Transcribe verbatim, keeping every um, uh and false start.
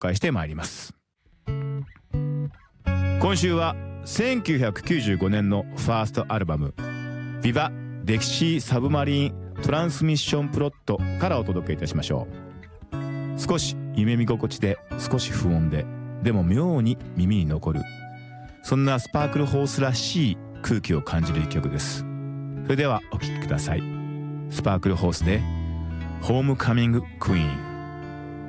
介してまいります。今週はせんきゅうひゃくきゅうじゅうごねんのファーストアルバム「ビバ・デキシー・サブマリン・トランスミッション・プロット」からお届けいたしましょう。少し夢見心地で、少し不穏で、でも妙に耳に残る、そんなスパークルホースらしい空気を感じる一曲です。それではお聴きください。スパークルホースでホームカミングクイーン。